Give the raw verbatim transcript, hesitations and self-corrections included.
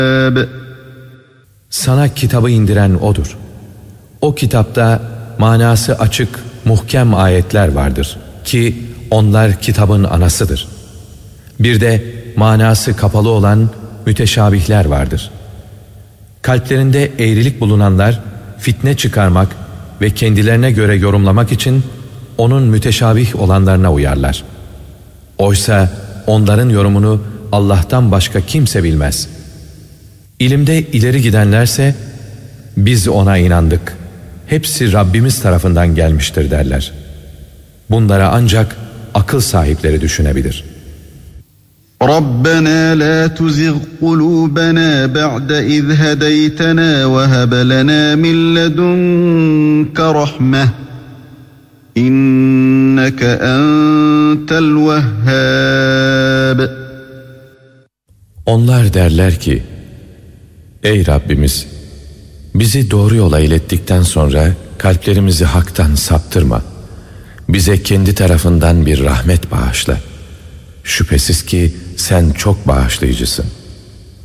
Sana kitabı indiren O'dur. O kitapta manası açık, muhkem ayetler vardır ki onlar kitabın anasıdır. Bir de manası kapalı olan müteşabihler vardır. Kalplerinde eğrilik bulunanlar fitne çıkarmak ve kendilerine göre yorumlamak için onun müteşabih olanlarına uyarlar. Oysa onların yorumunu Allah'tan başka kimse bilmez. İlimde ileri gidenlerse biz ona inandık, hepsi Rabbimiz tarafından gelmiştir derler. Bunlara ancak akıl sahipleri düşünebilir. رَبَّنَا لَا تُزِغْ قُلُوبَنَا بَعْدَ إِذْ هَدَيْتَنَا وَهَبْ لَنَا مِنْ لَدُنْكَ رَحْمَةً إِنَّكَ أَنْتَ الْوَهَّابُ. Onlar derler ki, ey Rabbimiz, bizi doğru yola ilettikten sonra kalplerimizi haktan saptırma. Bize kendi tarafından bir rahmet bağışla. Şüphesiz ki sen çok bağışlayıcısın.